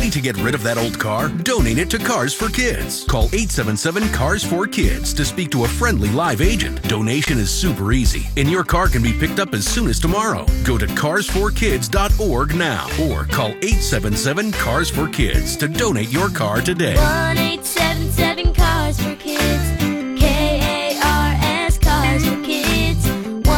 Ready to get rid of that old car? Donate it to Cars for Kids. Call 877-CARS-4-KIDS to speak to a friendly live agent. Donation is super easy, and your car can be picked up as soon as tomorrow. Go to carsforkids.org now or call 877-CARS-4-KIDS to donate your car today. 1-877-CARS-4-KIDS. KARS Cars for Kids.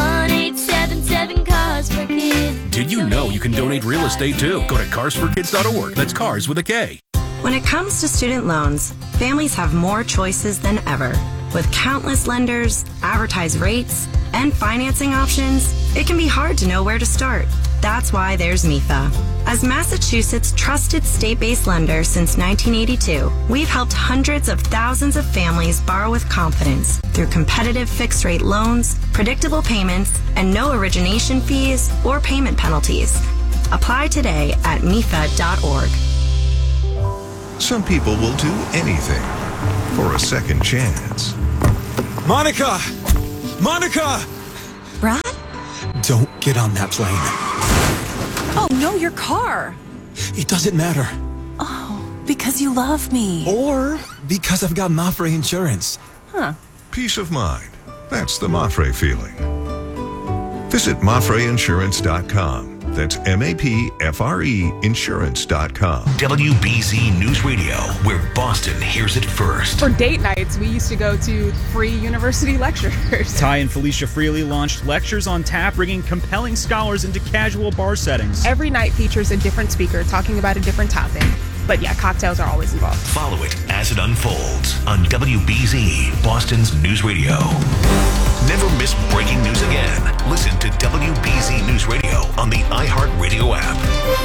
1-877-CARS-4-KIDS. Did you know you can donate real estate too? Go to carsforkids.org. That's cars with a K. When it comes to student loans, families have more choices than ever. With countless lenders, advertised rates, and financing options, it can be hard to know where to start. That's why there's MEFA. As Massachusetts' trusted state-based lender since 1982, we've helped hundreds of thousands of families borrow with confidence through competitive fixed-rate loans, predictable payments, and no origination fees or payment penalties. Apply today at MEFA.org. Some people will do anything for a second chance. Monica! Monica! Brad? Don't get on that plane. Oh, no, your car. It doesn't matter. Oh, because you love me. Or because I've got Mafre insurance. Huh. Peace of mind. That's the Mafre feeling. Visit MafreInsurance.com. That's MAPFRE Insurance.com. WBZ News Radio, where Boston hears it first. For date nights, we used to go to free university lectures. Ty and Felicia Freely launched Lectures on Tap, bringing compelling scholars into casual bar settings. Every night features a different speaker talking about a different topic. But yeah, cocktails are always involved. Follow it as it unfolds on WBZ, Boston's News Radio. Never miss breaking news again. Listen to WBZ News Radio on the iHeartRadio app.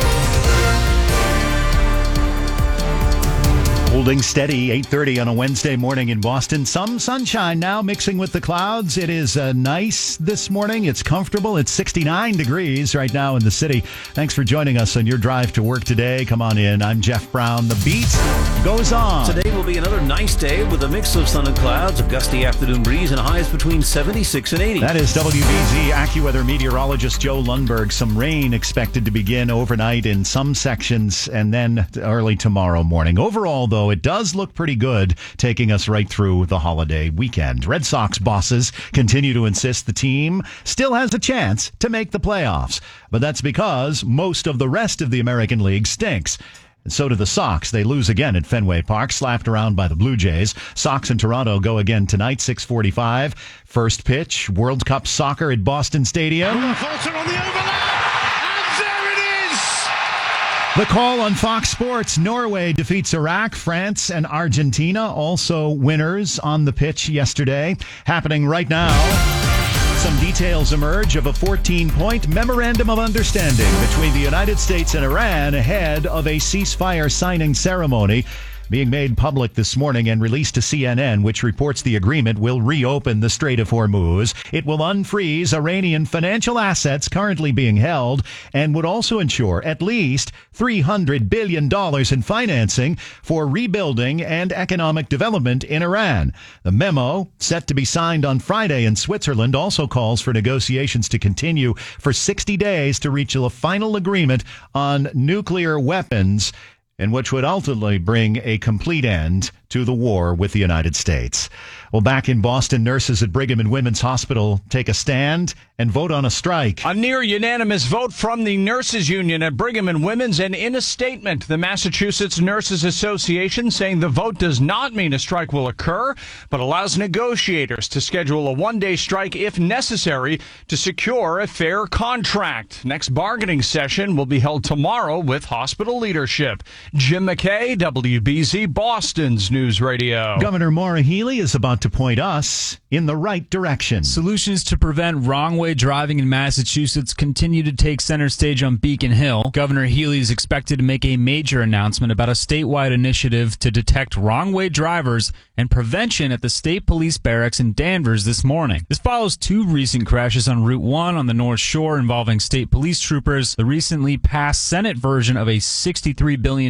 Holding steady, 8:30 on a Wednesday morning in Boston. Some sunshine now mixing with the clouds. It is nice this morning. It's comfortable. It's 69 degrees right now in the city. Thanks for joining us on your drive to work today. Come on in. I'm Jeff Brown. The beat goes on. Today will be another nice day with a mix of sun and clouds, a gusty afternoon breeze, and highs between 76 and 80. That is WBZ AccuWeather meteorologist Joe Lundberg. Some rain expected to begin overnight in some sections and then early tomorrow morning. Overall, though, it does look pretty good, taking us right through the holiday weekend. Red Sox bosses continue to insist the team still has a chance to make the playoffs, but that's because most of the rest of the American League stinks. And so do the Sox. They lose again at Fenway Park, slapped around by the Blue Jays. Sox and Toronto go again tonight, 6:45. First pitch, World Cup soccer at Boston Stadium. Fulton on the overlap, and there it is! The call on Fox Sports. Norway defeats Iraq. France and Argentina also winners on the pitch yesterday. Happening right now. Some details emerge of a 14-point memorandum of understanding between the United States and Iran ahead of a ceasefire signing ceremony being made public this morning and released to CNN, which reports the agreement will reopen the Strait of Hormuz. It will unfreeze Iranian financial assets currently being held and would also ensure at least $300 billion in financing for rebuilding and economic development in Iran. The memo, set to be signed on Friday in Switzerland, also calls for negotiations to continue for 60 days to reach a final agreement on nuclear weapons, and which would ultimately bring a complete end to the war with the United States. Well, back in Boston, nurses at Brigham and Women's Hospital take a stand and vote on a strike. A near unanimous vote from the nurses union at Brigham and Women's, and in a statement, the Massachusetts Nurses Association saying the vote does not mean a strike will occur, but allows negotiators to schedule a one-day strike if necessary to secure a fair contract. Next bargaining session will be held tomorrow with hospital leadership. Jim McKay, WBZ, Boston's News Radio. Governor Maura Healey is about to point us in the right direction. Solutions to prevent wrong-way driving in Massachusetts continue to take center stage on Beacon Hill. Governor Healey is expected to make a major announcement about a statewide initiative to detect wrong-way drivers and prevention at the State Police Barracks in Danvers this morning. This follows two recent crashes on Route 1 on the North Shore involving state police troopers, the recently passed Senate version of a $63 billion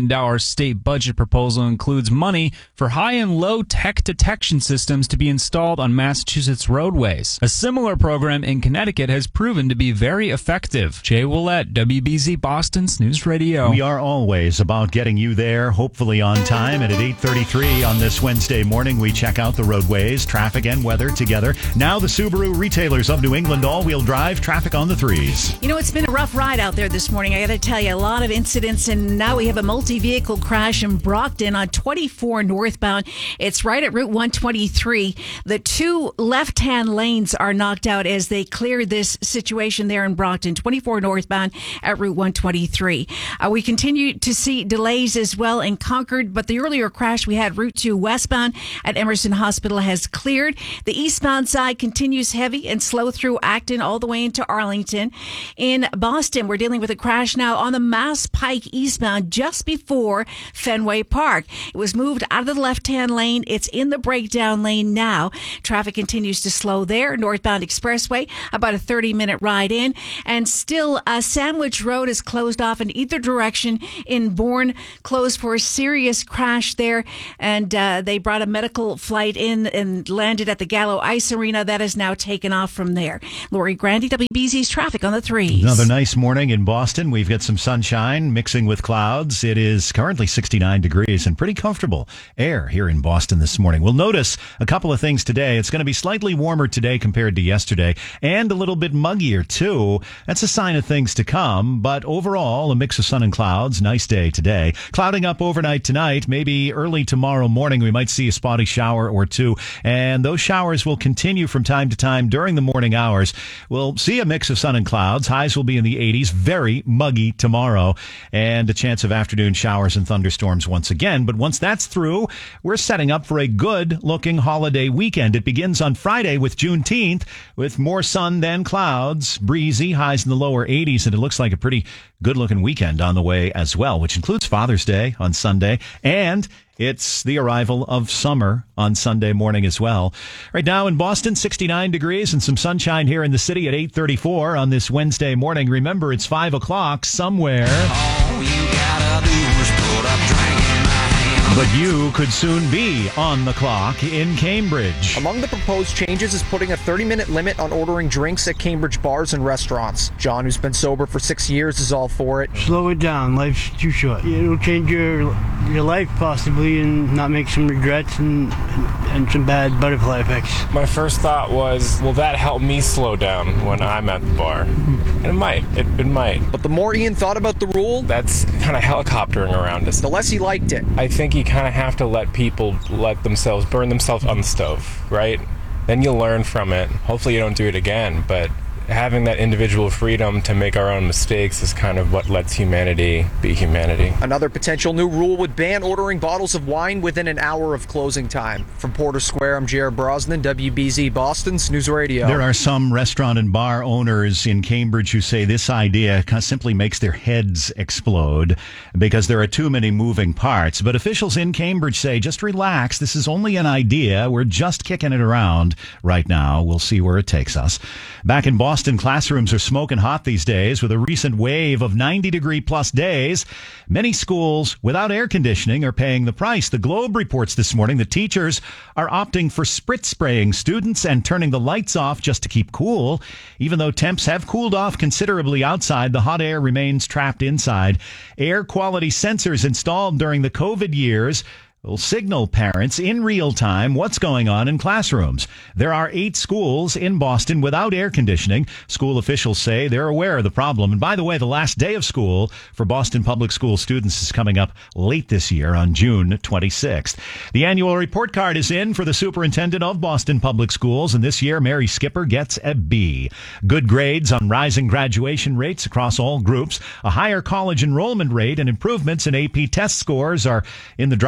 million state budget proposal includes money for high and low tech detection systems to be installed on Massachusetts roadways. A similar program in Connecticut has proven to be very effective. Jay Willett, WBZ Boston's News Radio. We are always about getting you there, hopefully on time. And at 8:33 on this Wednesday morning, we check out the roadways, traffic, and weather together. Now the Subaru retailers of New England all-wheel drive traffic on the threes. You know, it's been a rough ride out there this morning. I got to tell you, a lot of incidents, and now we have a multi-vehicle crash in Brockton on 24 northbound. It's right at Route 123. The two left-hand lanes are knocked out as they clear this situation there in Brockton, 24 northbound at Route 123. We continue to see delays as well in Concord, but the earlier crash we had Route 2 westbound at Emerson Hospital has cleared. The eastbound side continues heavy and slow through Acton all the way into Arlington. In Boston, we're dealing with a crash now on the Mass Pike eastbound just before Fenway Park. It was moved out of the left-hand lane. It's in the breakdown lane now. Traffic continues to slow there. Northbound Expressway, about a 30-minute ride in. And still, Sandwich Road is closed off in either direction in Bourne, closed for a serious crash there. And they brought a medical flight in and landed at the Gallo Ice Arena. That is now taken off from there. Lori Grandy, WBZ's traffic on the threes. Another nice morning in Boston. We've got some sunshine mixing with clouds. It is currently 69 degrees and pretty comfortable air here in Boston this morning. We'll notice a couple of things today. It's going to be slightly warmer today compared to yesterday and a little bit muggier too. That's a sign of things to come, but overall a mix of sun and clouds. Nice day today. Clouding up overnight tonight, maybe early tomorrow morning we might see a spotty shower or two, and those showers will continue from time to time during the morning hours. We'll see a mix of sun and clouds. Highs will be in the 80s. Very muggy tomorrow, and a chance of afternoon showers and thunderstorms once again. But once that's through, we're setting up for a good-looking holiday weekend. It begins on Friday with Juneteenth, with more sun than clouds, breezy, highs in the lower 80s, and it looks like a pretty good-looking weekend on the way as well, which includes Father's Day on Sunday, and it's the arrival of summer on Sunday morning as well. Right now in Boston, 69 degrees and some sunshine here in the city at 8:34 on this Wednesday morning. Remember, it's 5 o'clock somewhere. All you gotta do is put up drink in my hand. But you could soon be on the clock in Cambridge. Among the proposed changes is putting a 30-minute limit on ordering drinks at Cambridge bars and restaurants. John, who's been sober for 6 years, is all for it. Slow it down. Life's too short. It'll change your life possibly and not make some regrets and some bad butterfly effects. My first thought was, will that help me slow down when I'm at the bar? And it might. It might. But the more Ian thought about the rule, that's kind of helicoptering around us. The less he liked it. I think you kind of have to let people burn themselves on the stove, right? Then you'll learn from it. Hopefully you don't do it again, but having that individual freedom to make our own mistakes is kind of what lets humanity be humanity. Another potential new rule would ban ordering bottles of wine within an hour of closing time. From Porter Square, I'm Jared Brosnan, WBZ Boston's News Radio. There are some restaurant and bar owners in Cambridge who say this idea simply makes their heads explode because there are too many moving parts. But officials in Cambridge say, just relax. This is only an idea. We're just kicking it around right now. We'll see where it takes us. Back in Boston, classrooms are smoking hot these days with a recent wave of 90-degree-plus days. Many schools without air conditioning are paying the price. The Globe reports this morning that teachers are opting for sprit spraying students and turning the lights off just to keep cool. Even though temps have cooled off considerably outside, the hot air remains trapped inside. Air quality sensors installed during the COVID years will signal parents in real time what's going on in classrooms. There are 8 schools in Boston without air conditioning. School officials say they're aware of the problem. And by the way, the last day of school for Boston Public School students is coming up late this year on June 26th. The annual report card is in for the superintendent of Boston Public Schools, and this year Mary Skipper gets a B. Good grades on rising graduation rates across all groups, a higher college enrollment rate, and improvements in AP test scores are in the driver's seat.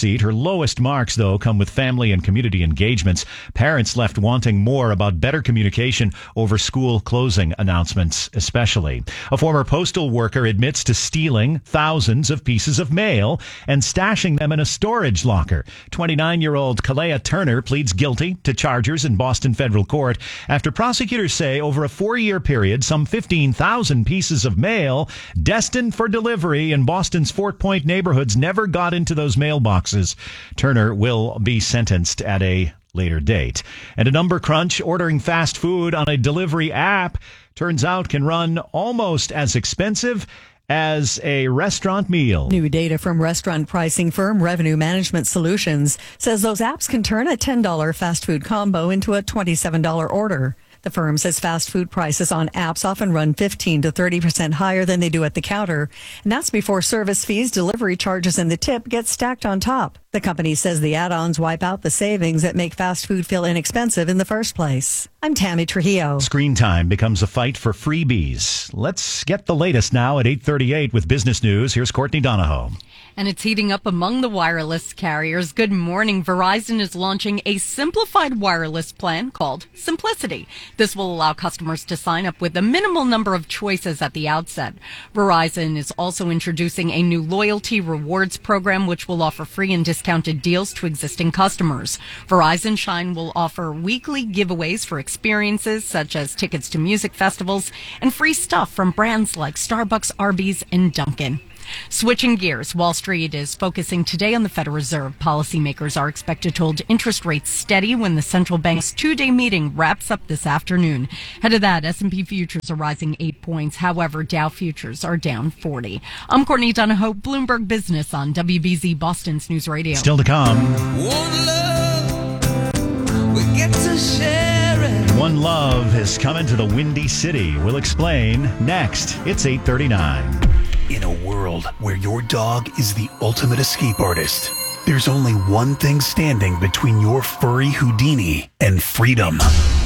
seat. Her lowest marks, though, come with family and community engagements. Parents left wanting more about better communication over school closing announcements, especially. A former postal worker admits to stealing thousands of pieces of mail and stashing them in a storage locker. 29-year-old Kalea Turner pleads guilty to charges in Boston federal court after prosecutors say over a 4-year period, some 15,000 pieces of mail destined for delivery in Boston's Fort Point neighborhoods never got into those mailboxes. Turner will be sentenced at a later date. And a number crunch, ordering fast food on a delivery app, turns out can run almost as expensive as a restaurant meal. New data from restaurant pricing firm Revenue Management Solutions says those apps can turn a $10 fast food combo into a $27 order. The firm says fast food prices on apps often run 15 to 30% higher than they do at the counter, and that's before service fees, delivery charges, and the tip get stacked on top. The company says the add-ons wipe out the savings that make fast food feel inexpensive in the first place. I'm Tammy Trujillo. Screen time becomes a fight for freebies. Let's get the latest now at 8:38 with business news. Here's Courtney Donahoe. And it's heating up among the wireless carriers. Good morning. Verizon is launching a simplified wireless plan called Simplicity. This will allow customers to sign up with a minimal number of choices at the outset. Verizon is also introducing a new loyalty rewards program, which will offer free and discounted deals to existing customers. Verizon Shine will offer weekly giveaways for experiences such as tickets to music festivals and free stuff from brands like Starbucks, Arby's, and Dunkin'. Switching gears, Wall Street is focusing today on the Federal Reserve. Policymakers are expected to hold interest rates steady when the central bank's two-day meeting wraps up this afternoon. Ahead of that, S&P futures are rising 8 points. However, Dow futures are down 40. I'm Courtney Donahoe, Bloomberg Business on WBZ Boston's News Radio. Still to come. One love, we get to share it. One Love is coming to the Windy City. We'll explain next. It's 8:39. In a world where your dog is the ultimate escape artist, there's only one thing standing between your furry Houdini and freedom.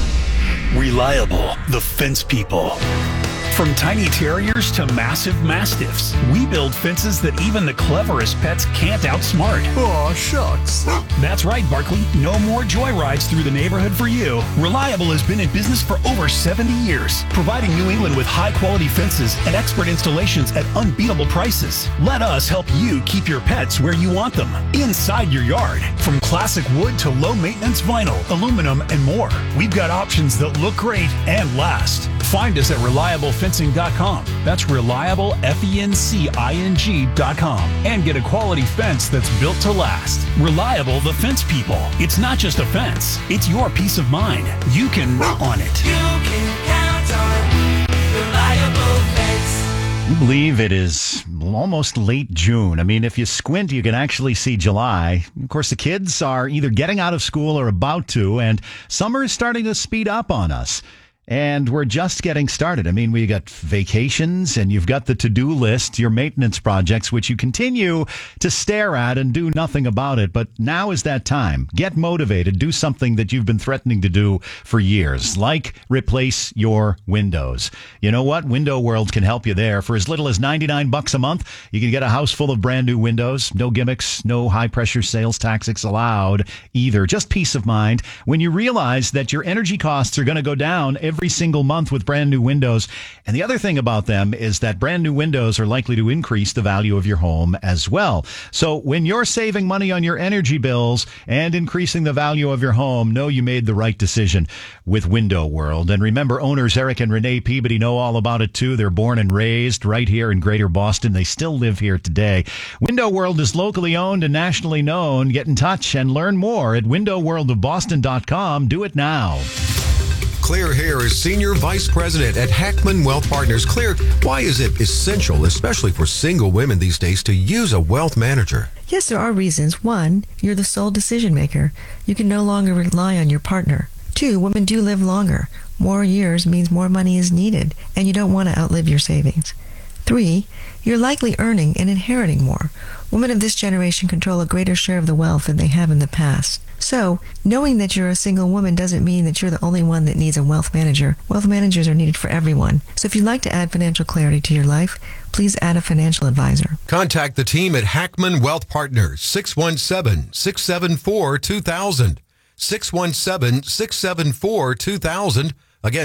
Reliable, the fence people. From tiny terriers to massive mastiffs, we build fences that even the cleverest pets can't outsmart. Aw, shucks. That's right, Barkley. No more joyrides through the neighborhood for you. Reliable has been in business for over 70 years, providing New England with high-quality fences and expert installations at unbeatable prices. Let us help you keep your pets where you want them, inside your yard. From classic wood to low-maintenance vinyl, aluminum, and more. We've got options that look great and last. Find us at ReliableFencing.com. That's ReliableFencing.com. And get a quality fence that's built to last. Reliable, the fence people. It's not just a fence. It's your peace of mind. You can on it. You can count on Reliable Fence. I believe it is almost late June. I mean, if you squint, you can actually see July. Of course, the kids are either getting out of school or about to, and summer is starting to speed up on us. And we're just getting started. I mean, we got vacations and you've got the to-do list, your maintenance projects, which you continue to stare at and do nothing about it. But now is that time. Get motivated. Do something that you've been threatening to do for years, like replace your windows. You know what? Window World can help you there. For as little as $99 a month, you can get a house full of brand new windows. No gimmicks, no high-pressure sales tactics allowed either. Just peace of mind when you realize that your energy costs are going to go down every single month with brand new windows. And the other thing about them is that brand new windows are likely to increase the value of your home as well. So when you're saving money on your energy bills and increasing the value of your home, know you made the right decision with Window World. And remember, owners Eric and Renee Peabody know all about it too. They're born and raised right here in Greater Boston. They still live here today. Window World is locally owned and nationally known. Get in touch and learn more at windowworldofboston.com. Do it now. Claire Hare is Senior Vice President at Hackman Wealth Partners. Claire, why is it essential, especially for single women these days, to use a wealth manager? Yes, there are reasons. One, you're the sole decision maker. You can no longer rely on your partner. Two, women do live longer. More years means more money is needed, and you don't want to outlive your savings. 3. You're likely earning and inheriting more. Women of this generation control a greater share of the wealth than they have in the past. So, knowing that you're a single woman doesn't mean that you're the only one that needs a wealth manager. Wealth managers are needed for everyone. So if you'd like to add financial clarity to your life, please add a financial advisor. Contact the team at Hackman Wealth Partners, 617-674-2000. 617-674-2000. Again,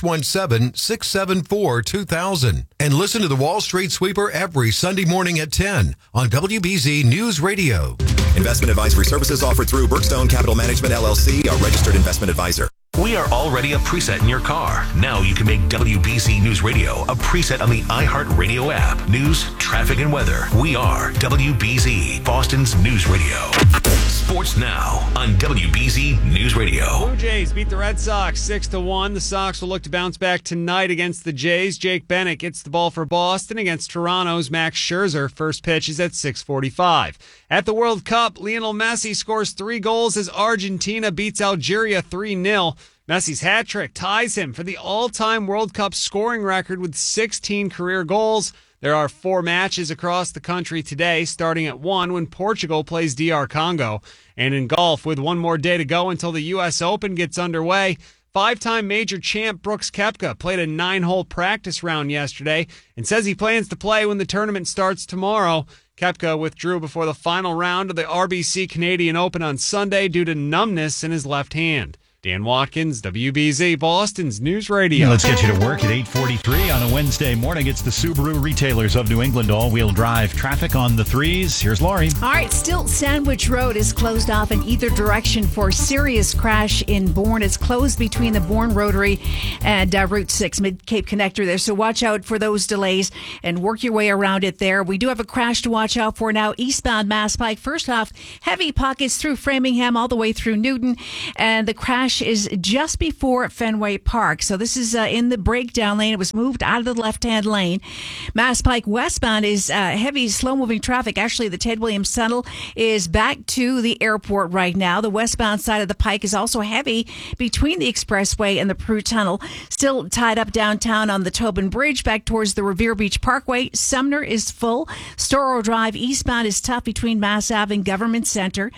617-674-2000. And listen to the Wall Street Sweeper every Sunday morning at 10 on WBZ News Radio. Investment advisory services offered through Brookstone Capital Management, LLC, a registered investment advisor. We are already a preset in your car. Now you can make WBZ News Radio a preset on the iHeartRadio app. News, traffic, and weather. We are WBZ, Boston's News Radio. Sports now on WBZ News Radio. Blue Jays beat the Red Sox 6-1. The Sox will look to bounce back tonight against the Jays. Jake Bennett gets the ball for Boston against Toronto's Max Scherzer. First pitch is at 6:45. At the World Cup, Lionel Messi scores 3 goals as Argentina beats Algeria 3-0. Messi's hat trick ties him for the all-time World Cup scoring record with 16 career goals. There are 4 matches across the country today, starting at 1 when Portugal plays DR Congo. And in golf, with one more day to go until the U.S. Open gets underway, 5-time major champ Brooks Koepka played a 9-hole practice round yesterday and says he plans to play when the tournament starts tomorrow. Koepka withdrew before the final round of the RBC Canadian Open on Sunday due to numbness in his left hand. Dan Watkins, WBZ, Boston's News Radio. Yeah, let's get you to work at 8:43 on a Wednesday morning. It's the Subaru Retailers of New England all-wheel drive traffic on the 3s. Here's Lori. All right, still Sandwich Road is closed off in either direction for serious crash in Bourne. It's closed between the Bourne Rotary and Route 6 Mid-Cape Connector there. So watch out for those delays and work your way around it there. We do have a crash to watch out for now. Eastbound Mass Pike. First off, heavy pockets through Framingham all the way through Newton. And the crash is just before Fenway Park. So this is in the breakdown lane. It was moved out of the left-hand lane. Mass Pike westbound is heavy, slow-moving traffic. Actually, the Ted Williams Tunnel is back to the airport right now. The westbound side of the Pike is also heavy between the Expressway and the Prue Tunnel. Still tied up downtown on the Tobin Bridge, back towards the Revere Beach Parkway. Sumner is full. Storrow Drive eastbound is tough between Mass Ave and Government Center.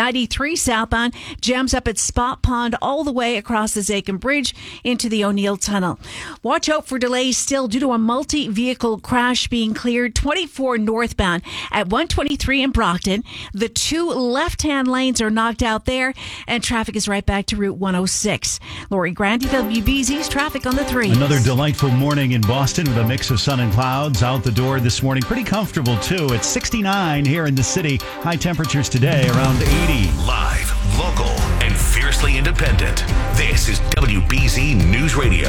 93 southbound jams up at Spot Pond all the way across the Zakin Bridge into the O'Neill Tunnel. Watch out for delays still due to a multi-vehicle crash being cleared. 24 northbound at 123 in Brockton. The 2 left-hand lanes are knocked out there, and traffic is right back to Route 106. Lori Grandy, WBZ's traffic on the 3s. Another delightful morning in Boston with a mix of sun and clouds. Out the door this morning. Pretty comfortable, too. It's 69 here in the city. High temperatures today around 80. Live, local, and fiercely independent. This is WBZ News Radio.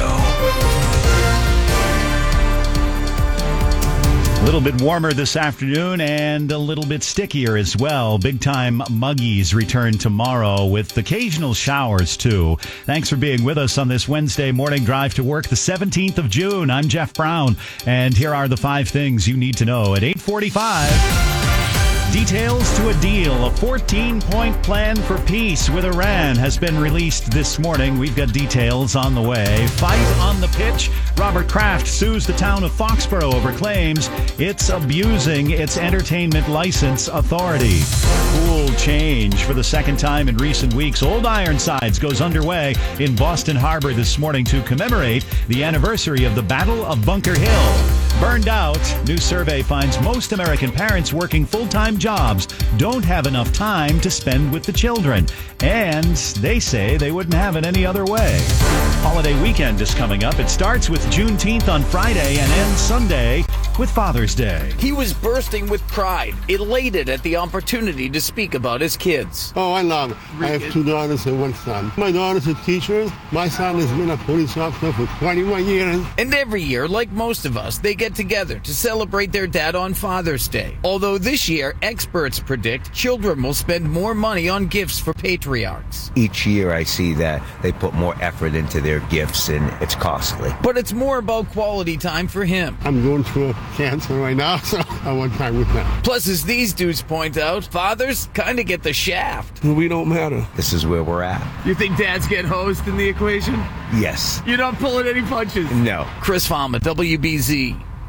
A little bit warmer this afternoon and a little bit stickier as well. Big time muggies return tomorrow with occasional showers too. Thanks for being with us on this Wednesday morning drive to work, the 17th of June. I'm Jeff Brown, and here are the 5 things you need to know at 8:45. Details to a deal. A 14-point plan for peace with Iran has been released this morning. We've got details on the way. Fight on the pitch. Robert Kraft sues the town of Foxborough over claims it's abusing its entertainment license authority. Cool change for the second time in recent weeks. Old Ironsides goes underway in Boston Harbor this morning to commemorate the anniversary of the Battle of Bunker Hill. Burned out, new survey finds most American parents working full-time jobs don't have enough time to spend with the children. And they say they wouldn't have it any other way. Holiday weekend is coming up. It starts with Juneteenth on Friday and ends Sunday with Father's Day. He was bursting with pride, elated at the opportunity to speak about his kids. Oh, I love it. I have 2 daughters and 1 son. My daughter's a teacher. My son has been a police officer for 21 years. And every year, like most of us, they get together to celebrate their dad on Father's Day. Although this year, experts predict children will spend more money on gifts for patriarchs. Each year I see that they put more effort into their gifts and it's costly. But it's more about quality time for him. I'm going through a cancer right now, so I want time with them. Plus, as these dudes point out, fathers kind of get the shaft. We don't matter. This is where we're at. You think dads get hosed in the equation? Yes. You're not pulling any punches? No. Chris Fama, WBZ.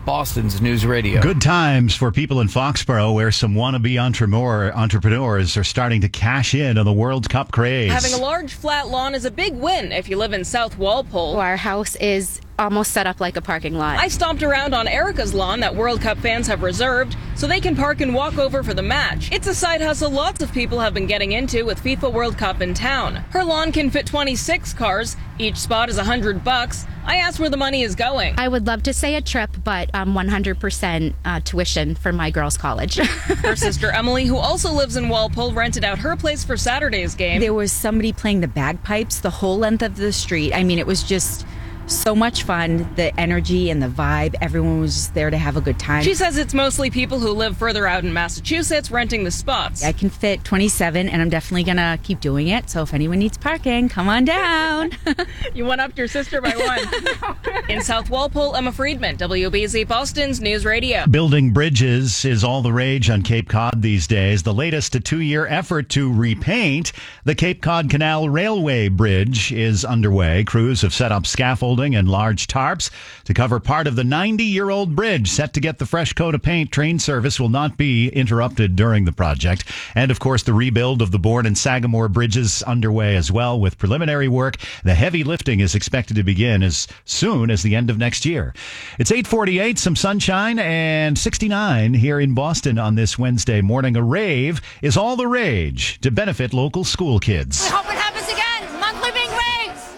Boston's News Radio. Good times for people in Foxborough, where some wannabe entrepreneurs are starting to cash in on the World Cup craze. Having a large flat lawn is a big win if you live in South Walpole. Our house is almost set up like a parking lot. I stomped around on Erica's lawn that World Cup fans have reserved so they can park and walk over for the match. It's a side hustle lots of people have been getting into with FIFA World Cup in town. Her lawn can fit 26 cars. Each spot is $100. I asked where the money is going. I would love to say a trip, but 100% tuition for my girls' college. Her sister Emily, who also lives in Walpole, rented out her place for Saturday's game. There was somebody playing the bagpipes the whole length of the street. I mean, it was just so much fun, the energy and the vibe. Everyone was just there to have a good time. She says it's mostly people who live further out in Massachusetts renting the spots. I can fit 27, and I'm definitely going to keep doing it. So if anyone needs parking, come on down. You went up your sister by one. In South Walpole, Emma Friedman, WBZ Boston's News Radio. Building bridges is all the rage on Cape Cod these days. The latest, a 2-year effort to repaint the Cape Cod Canal Railway Bridge is underway. Crews have set up scaffolding and large tarps to cover part of the 90-year-old bridge. Set to get the fresh coat of paint, train service will not be interrupted during the project. And, of course, the rebuild of the Bourne and Sagamore bridges underway as well with preliminary work. The heavy lifting is expected to begin as soon as the end of next year. It's 8:48, some sunshine, and 69 here in Boston on this Wednesday morning. A rave is all the rage to benefit local school kids. I hope it happens again. Monthly big raves.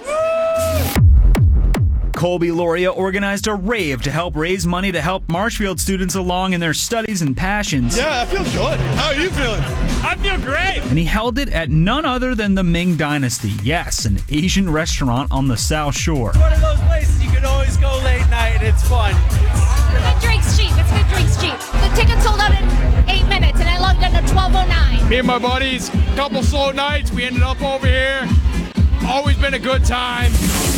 Colby Loria organized a rave to help raise money to help Marshfield students along in their studies and passions. Yeah, I feel good. How are you feeling? I feel great. And he held it at none other than the Ming Dynasty. Yes, an Asian restaurant on the South Shore. It's one of those places you can always go late night and it's fun. Good drinks cheap. It's good drinks cheap. The ticket sold out in 8 minutes and I logged in at 12:09. Me and my buddies, couple slow nights, we ended up over here. Always been a good time.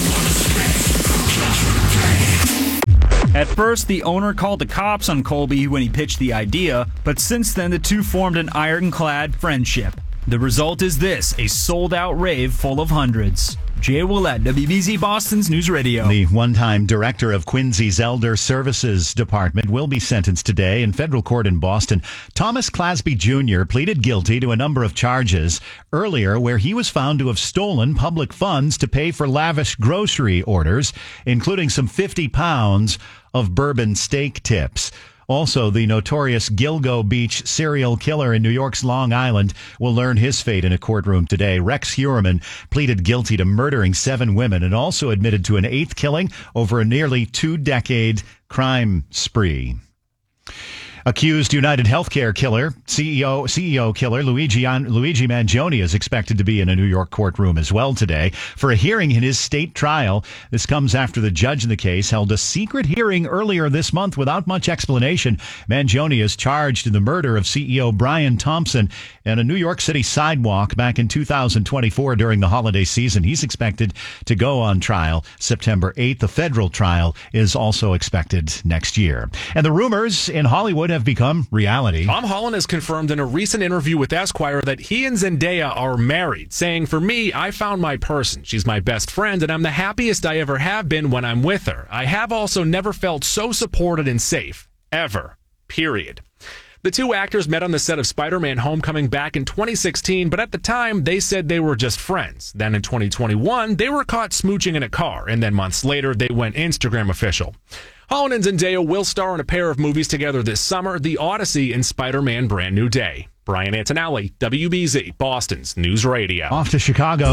At first, the owner called the cops on Colby when he pitched the idea, but since then the two formed an ironclad friendship. The result is this, a sold-out rave full of hundreds. Jay Willett, WBZ Boston's News Radio. The one-time director of Quincy's Elder Services Department will be sentenced today in federal court in Boston. Thomas Clasby Jr. pleaded guilty to a number of charges earlier where he was found to have stolen public funds to pay for lavish grocery orders, including some 50 pounds of bourbon steak tips. Also, the notorious Gilgo Beach serial killer in New York's Long Island will learn his fate in a courtroom today. Rex Heuermann pleaded guilty to murdering 7 women and also admitted to an 8th killing over a nearly 2-decade crime spree. Accused United Healthcare killer, CEO killer Luigi Mangione is expected to be in a New York courtroom as well today for a hearing in his state trial. This comes after the judge in the case held a secret hearing earlier this month without much explanation. Mangione is charged in the murder of CEO Brian Thompson on a New York City sidewalk back in 2024 during the holiday season. He's expected to go on trial September 8th. The federal trial is also expected next year. And the rumors in Hollywood have become reality. Tom Holland has confirmed in a recent interview with Esquire that he and Zendaya are married, saying, "For me, I found my person. She's my best friend, and I'm the happiest I ever have been when I'm with her. I have also never felt so supported and safe. Ever. Period." The two actors met on the set of Spider-Man Homecoming back in 2016, but at the time, they said they were just friends. Then in 2021, they were caught smooching in a car, and then months later, they went Instagram official. Holland and Zendaya will star in a pair of movies together this summer, The Odyssey and Spider-Man Brand New Day. Brian Antonelli, WBZ, Boston's News Radio. Off to Chicago.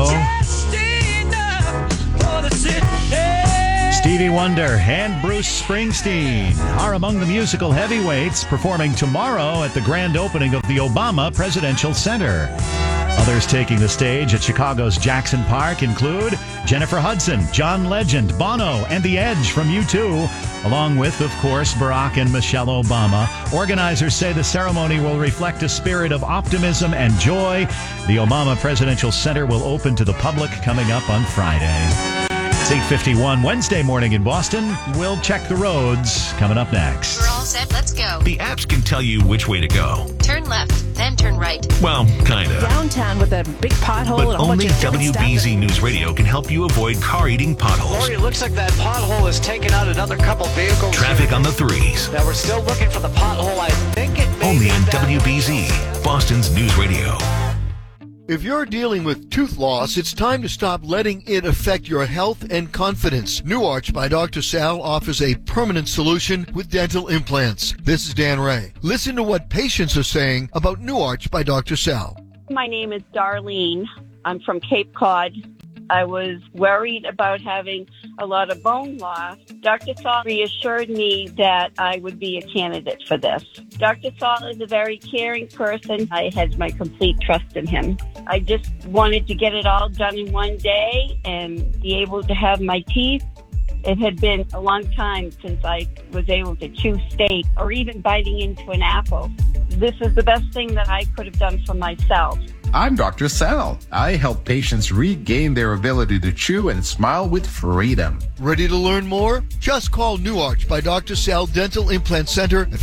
Stevie Wonder and Bruce Springsteen are among the musical heavyweights performing tomorrow at the grand opening of the Obama Presidential Center. Others taking the stage at Chicago's Jackson Park include Jennifer Hudson, John Legend, Bono, and The Edge from U2, along with, of course, Barack and Michelle Obama. Organizers say the ceremony will reflect a spirit of optimism and joy. The Obama Presidential Center will open to the public coming up on Friday. It's 8:51 Wednesday morning in Boston. We'll check the roads coming up next. We're all set. Let's go. The apps can tell you which way to go. Turn left, then turn turn right. Well, kind of. Downtown with a big pothole But and a whole bunch only of different WBZ News Radio can help you avoid car-eating potholes. Lori, it looks like that pothole has taken out another couple vehicles. Traffic on the 3s. Now, we're still looking for the pothole. I think it may Only be on down WBZ, Boston's News Radio. If you're dealing with tooth loss, it's time to stop letting it affect your health and confidence. New Arch by Dr. Sal offers a permanent solution with dental implants. This is Dan Ray. Listen to what patients are saying about New Arch by Dr. Sal. My name is Darlene. I'm from Cape Cod. I was worried about having a lot of bone loss. Dr. Saul reassured me that I would be a candidate for this. Dr. Saul is a very caring person. I had my complete trust in him. I just wanted to get it all done in one day and be able to have my teeth. It had been a long time since I was able to chew steak or even biting into an apple. This is the best thing that I could have done for myself. I'm Dr. Sal. I help patients regain their ability to chew and smile with freedom. Ready to learn more? Just call New Arch by Dr. Sal Dental Implant Center at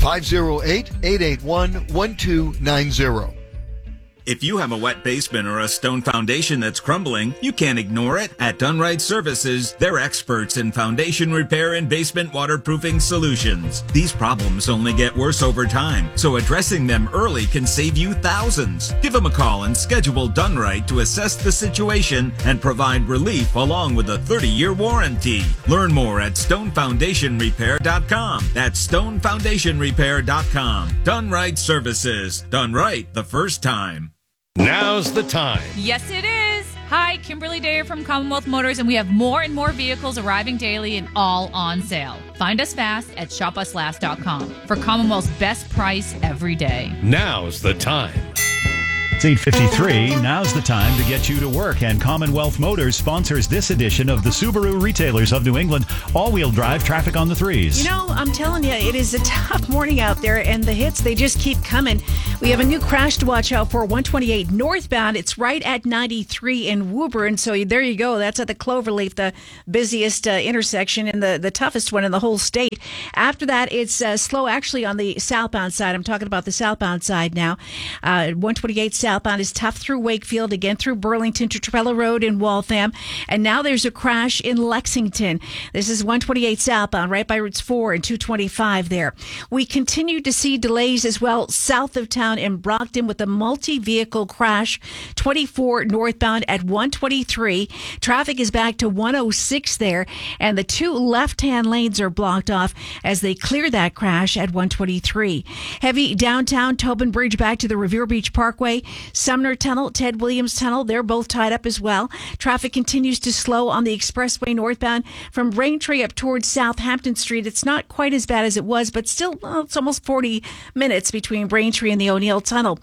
508-881-1290. If you have a wet basement or a stone foundation that's crumbling, you can't ignore it. At Dunright Services, they're experts in foundation repair and basement waterproofing solutions. These problems only get worse over time, so addressing them early can save you thousands. Give them a call and schedule Dunright to assess the situation and provide relief along with a 30-year warranty. Learn more at stonefoundationrepair.com. That's stonefoundationrepair.com. Dunright Services. Done right the first time. Now's the time. Yes, it is. Hi, Kimberly Dayer from Commonwealth Motors, and we have more and more vehicles arriving daily and all on sale. Find us fast at shopuslast.com for Commonwealth's best price every day. Now's the time. It's 8:53. Now's the time to get you to work, and Commonwealth Motors sponsors this edition of the Subaru Retailers of New England all-wheel drive traffic on the 3s. You know, I'm telling you, it is a tough morning out there, and the hits, they just keep coming. We have a new crash to watch out for, 128 northbound. It's right at 93 in Woburn, so there you go. That's at the Cloverleaf, the busiest intersection and the toughest one in the whole state. After that, it's slow actually on the southbound side. I'm talking about the southbound side now. 128 southbound is tough through Wakefield, again through Burlington to Trevella Road in Waltham. And now there's a crash in Lexington. This is 128 southbound, right by routes 4 and 225 there. We continue to see delays as well south of town in Brockton with a multi-vehicle crash, 24 northbound at 123. Traffic is back to 106 there, and the two left-hand lanes are blocked off as they clear that crash at 123. Heavy downtown Tobin Bridge back to the Revere Beach Parkway. Sumner Tunnel, Ted Williams Tunnel, they're both tied up as well. Traffic continues to slow on the expressway northbound from Braintree up towards Southampton Street. It's not quite as bad as it was, but still, it's almost 40 minutes between Braintree and the O'Neill Tunnel.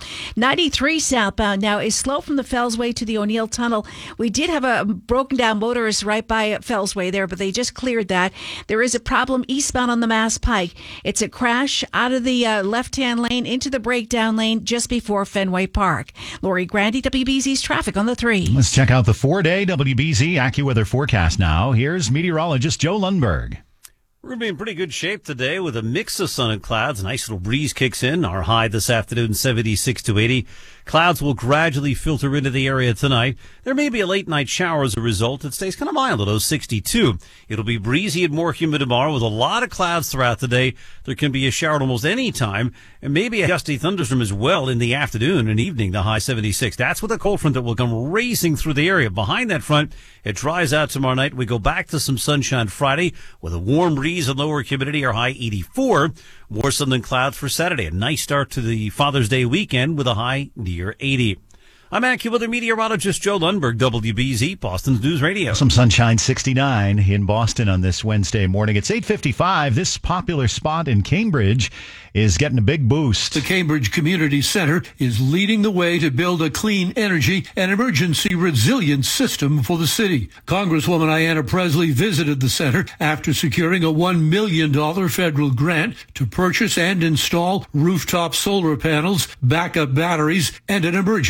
93 southbound now is slow from the Fellsway to the O'Neill Tunnel. We did have a broken down motorist right by Fellsway there, but they just cleared that. There is a problem eastbound on the Mass Pike. It's a crash out of the left-hand lane into the breakdown lane just before Fenway Park. Lori Grandy, WBZ's traffic on the 3. Let's check out the 4-day WBZ AccuWeather forecast now. Here's meteorologist Joe Lundberg. We're going to be in pretty good shape today with a mix of sun and clouds. A nice little breeze kicks in. Our high this afternoon, 76 to 80. Clouds will gradually filter into the area tonight. There may be a late night shower as a result. It stays kind of mild at 62. It'll be breezy and more humid tomorrow with a lot of clouds throughout the day. There can be a shower at almost any time, and maybe a gusty thunderstorm as well in the afternoon and evening, the high 76. That's with a cold front that will come racing through the area. Behind that front, it dries out tomorrow night. We go back to some sunshine Friday with a warm breeze and lower humidity, our high 84. More sun than clouds for Saturday. A nice start to the Father's Day weekend with a high near 80. I'm AccuWeather meteorologist Joe Lundberg, WBZ, Boston's News Radio. Some sunshine, 69 in Boston on this Wednesday morning. It's 8:55. This popular spot in Cambridge is getting a big boost. The Cambridge Community Center is leading the way to build a clean energy and emergency resilience system for the city. Congresswoman Ayanna Presley visited the center after securing a $1 million federal grant to purchase and install rooftop solar panels, backup batteries, and an emergency generator.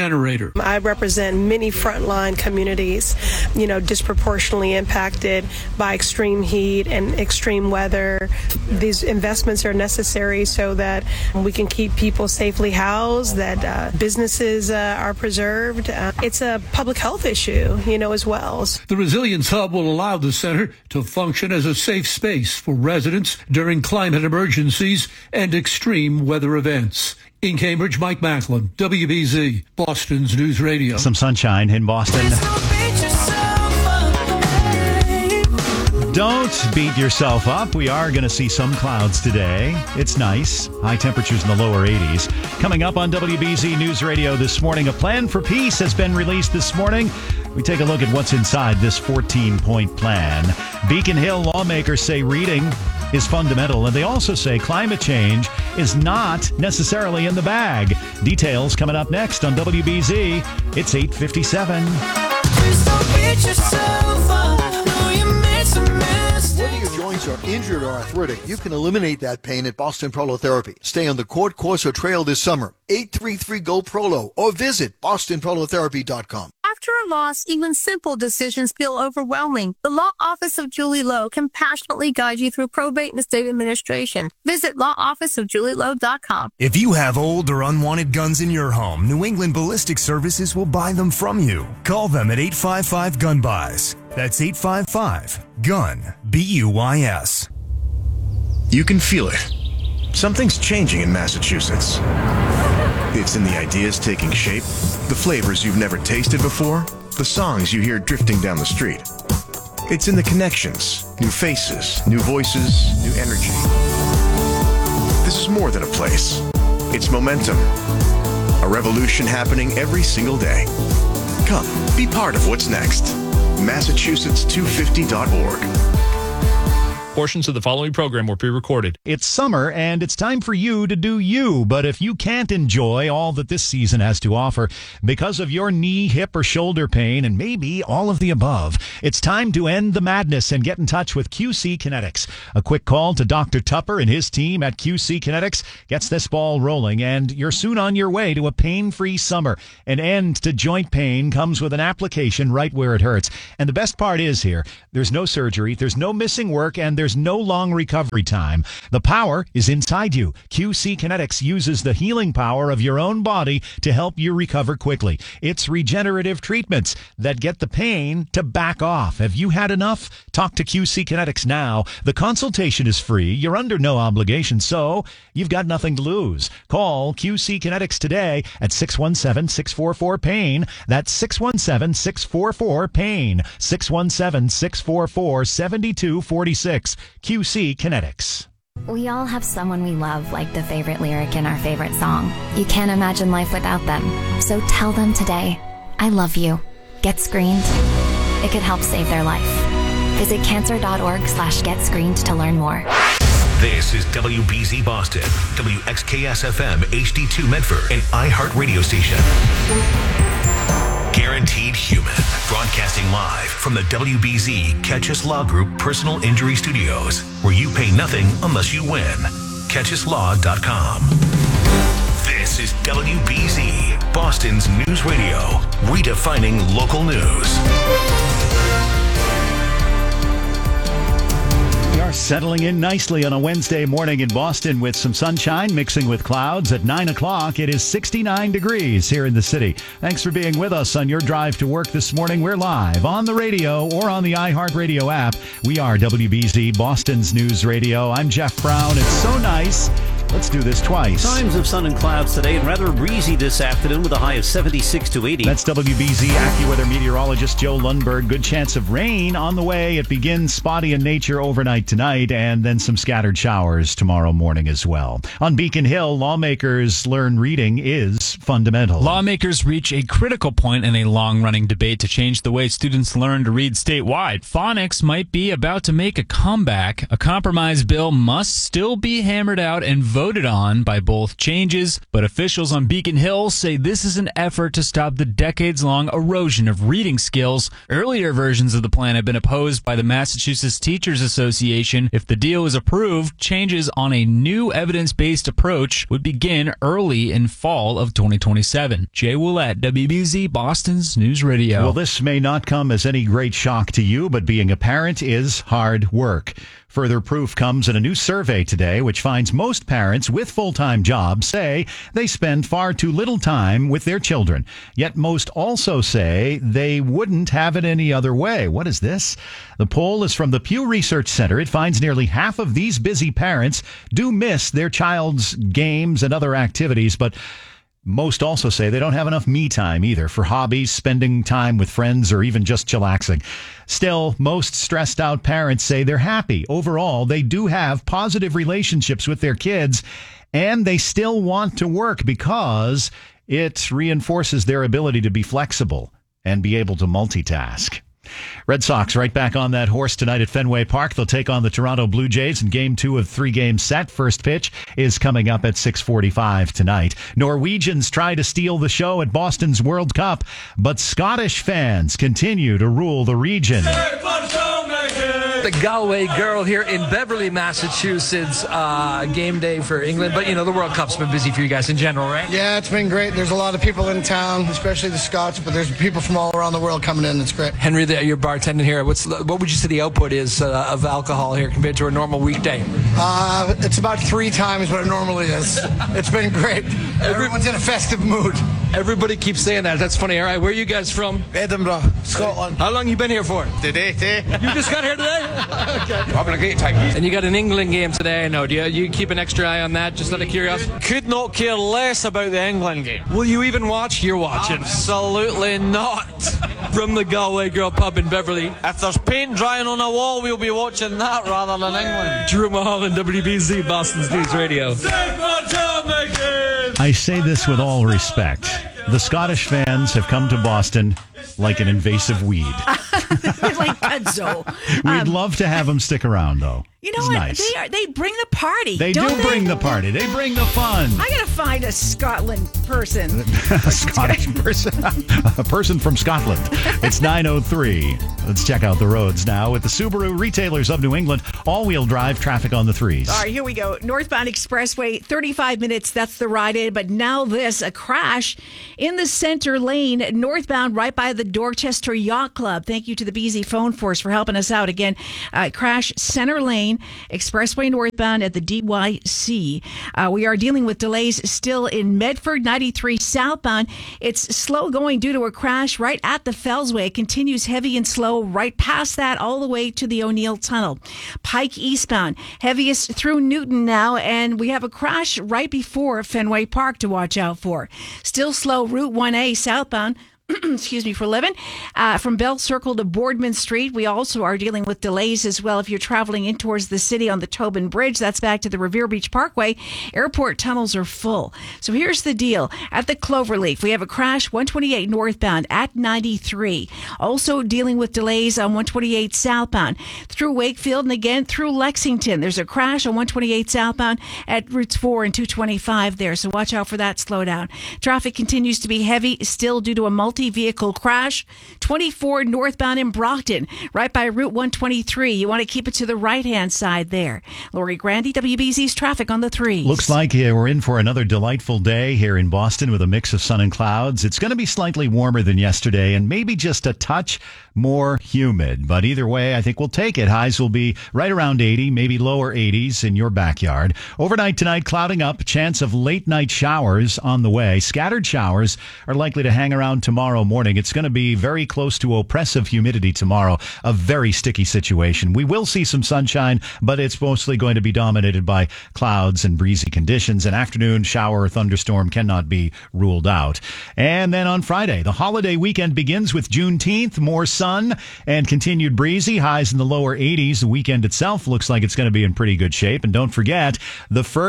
generator. I represent many frontline communities, disproportionately impacted by extreme heat and extreme weather. These investments are necessary so that we can keep people safely housed, that businesses are preserved. It's a public health issue, as well. The Resilience Hub will allow the center to function as a safe space for residents during climate emergencies and extreme weather events. In Cambridge, Mike Macklin, WBZ, Boston's News Radio. Some sunshine in Boston. Don't beat yourself up. We are going to see some clouds today. It's nice. High temperatures in the lower 80s. Coming up on WBZ News Radio this morning, a plan for peace has been released this morning. We take a look at what's inside this 14-point plan. Beacon Hill lawmakers say reading is fundamental, and they also say climate change is not necessarily in the bag. Details coming up next on WBZ. It's 8:57. Whether your joints are injured or arthritic, you can eliminate that pain at Boston Prolotherapy. Stay on the court course or trail this summer. 833-GO-PROLO or visit bostonprolotherapy.com. After a loss, even simple decisions feel overwhelming. The Law Office of Julie Lowe can passionately guide you through probate and estate administration. Visit lawofficeofjulielowe.com. If you have old or unwanted guns in your home, New England Ballistic Services will buy them from you. Call them at 855-GUN-BUYS. That's 855-GUN, BUYS. You can feel it. Something's changing in Massachusetts. It's in the ideas taking shape, the flavors you've never tasted before, the songs you hear drifting down the street. It's in the connections, new faces, new voices, new energy. This is more than a place. It's momentum. A revolution happening every single day. Come, be part of what's next. Massachusetts250.org. Portions of the following program were pre-recorded. It's summer, and it's time for you to do you. But if you can't enjoy all that this season has to offer because of your knee, hip, or shoulder pain, and maybe all of the above, it's time to end the madness and get in touch with QC Kinetics. A quick call to Dr. Tupper and his team at QC Kinetics gets this ball rolling, and you're soon on your way to a pain-free summer. An end to joint pain comes with an application right where it hurts. And the best part is here, there's no surgery, there's no missing work, and there's no long recovery time. The power is inside you. QC Kinetics uses the healing power of your own body to help you recover quickly. It's regenerative treatments that get the pain to back off. Have you had enough? Talk to QC Kinetics now. The consultation is free. You're under no obligation, so you've got nothing to lose. Call QC Kinetics today at 617-644-PAIN. That's 617-644-PAIN. 617-644-7246. QC Kinetics. We all have someone we love, like the favorite lyric in our favorite song. You can't imagine life without them. So tell them today, I love you. Get screened. It could help save their life. Visit cancer.org/getscreened to learn more. This is WBZ Boston, WXKS-FM HD2 Medford, an iHeart radio station. Guaranteed Human, broadcasting live from the WBZ Catchus Law Group Personal Injury Studios, where you pay nothing unless you win. CatchusLaw.com. This is WBZ, Boston's news radio, redefining local news. We are settling in nicely on a Wednesday morning in Boston with some sunshine mixing with clouds. At 9 o'clock, it is 69 degrees here in the city. Thanks for being with us on your drive to work this morning. We're live on the radio or on the iHeartRadio app. We are WBZ, Boston's news radio. I'm Jeff Brown. It's so nice. Let's do this twice. Times of sun and clouds today and rather breezy this afternoon with a high of 76 to 80. That's WBZ AccuWeather meteorologist Joe Lundberg. Good chance of rain on the way. It begins spotty in nature overnight tonight and then some scattered showers tomorrow morning as well. On Beacon Hill, lawmakers learn reading is fundamental. Lawmakers reach a critical point in a long-running debate to change the way students learn to read statewide. Phonics might be about to make a comeback. A compromise bill must still be hammered out and voted voted on by both changes, but officials on Beacon Hill say this is an effort to stop the decades-long erosion of reading skills. Earlier versions of the plan have been opposed by the Massachusetts Teachers Association. If the deal is approved, changes on a new evidence-based approach would begin early in fall of 2027. Jay Willett, WBZ, Boston's News Radio. Well, this may not come as any great shock to you, but being a parent is hard work. Further proof comes in a new survey today, which finds most parents with full-time jobs say they spend far too little time with their children. Yet most also say they wouldn't have it any other way. What is this? The poll is from the Pew Research Center. It finds nearly half of these busy parents do miss their child's games and other activities, but most also say they don't have enough me time either for hobbies, spending time with friends, or even just chillaxing. Still, most stressed out parents say they're happy. Overall, they do have positive relationships with their kids, and they still want to work because it reinforces their ability to be flexible and be able to multitask. Red Sox right back on that horse tonight at Fenway Park. They'll take on the Toronto Blue Jays in Game 2 of 3 games set. First pitch is coming up at 6:45 tonight. Norwegians try to steal the show at Boston's World Cup, but Scottish fans continue to rule the region. The Galway girl here in Beverly, Massachusetts. Game day for England, but the World Cup's been busy for you guys in general, right? Yeah, it's been great. There's a lot of people in town, especially the Scots, but there's people from all around the world coming in. It's great. Henry, you're bartending here. What would you say the output is of alcohol here compared to a normal weekday? It's about 3 times what it normally is. It's been great. Everyone's in a festive mood. Everybody keeps saying that. That's funny. All right, where are you guys from? Edinburgh, Scotland. How long you been here for? Today. You just got here today? Okay. Having a great time. And you got an England game today, I know. Do you keep an extra eye on that, just out of curiosity? Could not care less about the England game. Will you even watch? You're watching. Absolutely not. From the Galway Girl pub in Beverly. If there's paint drying on a wall, we'll be watching that rather than England. Drew Mulholland, WBZ, Boston's News Radio. I say this with all respect. The Scottish fans have come to Boston like an invasive weed. Like Pudzo. We'd love to have them stick around, though. You know it's what? Nice. They bring the party. They do bring the party. They bring the fun. I gotta find a Scotland person. A Scottish person. A person from Scotland. It's 9:03. Let's check out the roads now with the Subaru Retailers of New England. All-wheel drive traffic on the 3s. All right, here we go. Northbound Expressway, 35 minutes. That's the ride in. But now a crash in the center lane, northbound right by the Dorchester Yacht Club. Thank you to the BZ phone force for helping us out. Again, crash center lane, expressway northbound at the DYC. We are dealing with delays still in Medford, 93 southbound. It's slow going due to a crash right at the Fellsway. It continues heavy and slow right past that all the way to the O'Neill Tunnel. Pike eastbound, heaviest through Newton now, and we have a crash right before Fenway Park to watch out for. Still slow Route 1A southbound. Excuse me, for 11. From Bell Circle to Boardman Street, we also are dealing with delays as well. If you're traveling in towards the city on the Tobin Bridge, that's back to the Revere Beach Parkway. Airport tunnels are full. So here's the deal. At the Cloverleaf, we have a crash 128 northbound at 93. Also dealing with delays on 128 southbound through Wakefield and again through Lexington. There's a crash on 128 southbound at routes 4 and 225 there. So watch out for that slowdown. Traffic continues to be heavy still due to a multi-vehicle crash. 24 northbound in Brockton, right by Route 123. You want to keep it to the right-hand side there. Lori Grandy, WBZ's traffic on the 3s. Looks like we're in for another delightful day here in Boston with a mix of sun and clouds. It's going to be slightly warmer than yesterday and maybe just a touch more humid. But either way, I think we'll take it. Highs will be right around 80, maybe lower 80s in your backyard. Overnight tonight, clouding up. Chance of late-night showers on the way. Scattered showers are likely to hang around tomorrow morning. It's going to be very close to oppressive humidity tomorrow. A very sticky situation. We will see some sunshine, but it's mostly going to be dominated by clouds and breezy conditions. An afternoon shower or thunderstorm cannot be ruled out. And then on Friday, the holiday weekend begins with Juneteenth. More sun and continued breezy. Highs in the lower 80s. The weekend itself looks like it's going to be in pretty good shape. And don't forget, the first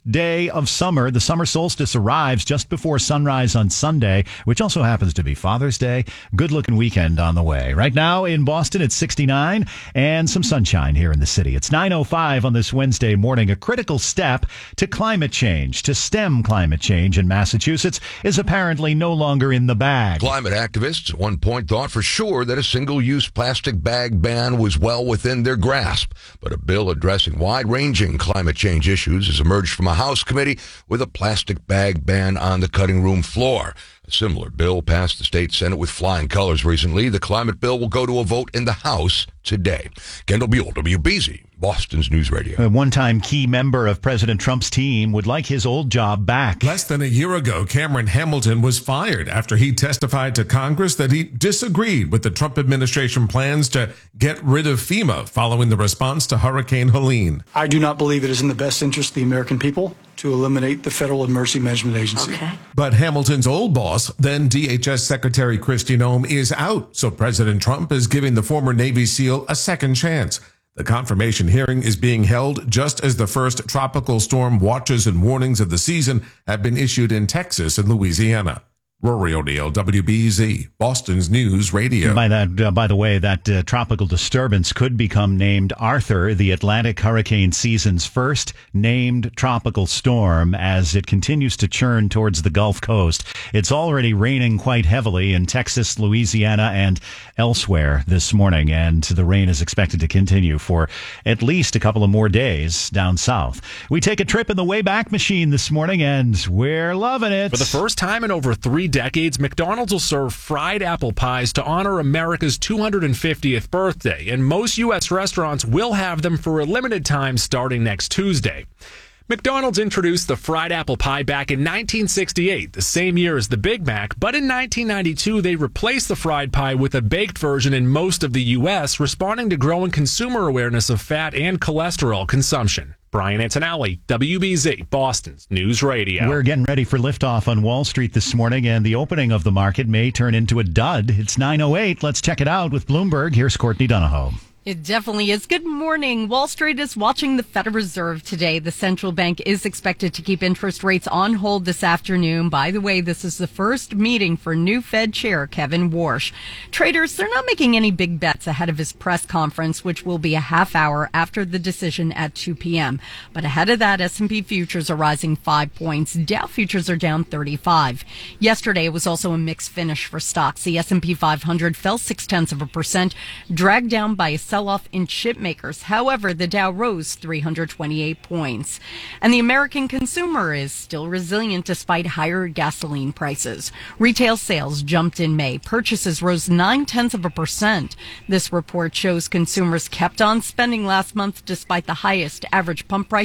day of summer. The summer solstice arrives just before sunrise on Sunday, which also happens to be Father's Day. Good-looking weekend on the way. Right now in Boston, it's 69 and some sunshine here in the city. It's 9:05 on this Wednesday morning. A critical step to climate change, to stem climate change in Massachusetts, is apparently no longer in the bag. Climate activists at one point thought for sure that a single-use plastic bag ban was well within their grasp. But a bill addressing wide-ranging climate change issues has emerged from a House committee with a plastic bag ban on the cutting room floor. A similar bill passed the state Senate with flying colors recently. The climate bill will go to a vote in the House today. Kendall Buell, WBZ, Boston's News Radio. A one-time key member of President Trump's team would like his old job back. Less than a year ago, Cameron Hamilton was fired after he testified to Congress that he disagreed with the Trump administration plans to get rid of FEMA following the response to Hurricane Helene. I do not believe it is in the best interest of the American people to eliminate the Federal Emergency Management Agency. Okay. But Hamilton's old boss, then DHS Secretary Kristi Noem, is out, so President Trump is giving the former Navy SEAL a second chance. The confirmation hearing is being held just as the first tropical storm watches and warnings of the season have been issued in Texas and Louisiana. Rory O'Neill, WBZ, Boston's News Radio. By the way, that tropical disturbance could become named Arthur, the Atlantic hurricane season's first named tropical storm, as it continues to churn towards the Gulf Coast. It's already raining quite heavily in Texas, Louisiana, and elsewhere this morning, and the rain is expected to continue for at least a couple of more days down south. We take a trip in the Wayback Machine this morning, and we're loving it. For the first time in over 3 decades, McDonald's will serve fried apple pies to honor America's 250th birthday, and most U.S. restaurants will have them for a limited time starting next Tuesday. McDonald's introduced the fried apple pie back in 1968, the same year as the Big Mac, but in 1992 they replaced the fried pie with a baked version in most of the U.S., responding to growing consumer awareness of fat and cholesterol consumption. Brian Antonelli, WBZ, Boston's News Radio. We're getting ready for liftoff on Wall Street this morning, and the opening of the market may turn into a dud. It's 9:08. Let's check it out with Bloomberg. Here's Courtney Donahoe. It definitely is. Good morning. Wall Street is watching the Federal Reserve today. The central bank is expected to keep interest rates on hold this afternoon. By the way, this is the first meeting for new Fed Chair Kevin Warsh. Traders, they're not making any big bets ahead of his press conference, which will be a half hour after the decision at 2 p.m. But ahead of that, S&P futures are rising 5 points. Dow futures are down 35. Yesterday, it was also a mixed finish for stocks. The S&P 500 fell 0.6%, dragged down by a sell-off in chip makers. However, the Dow rose 328 points. And the American consumer is still resilient despite higher gasoline prices. Retail sales jumped in May. Purchases rose 0.9%. This report shows consumers kept on spending last month despite the highest average pump price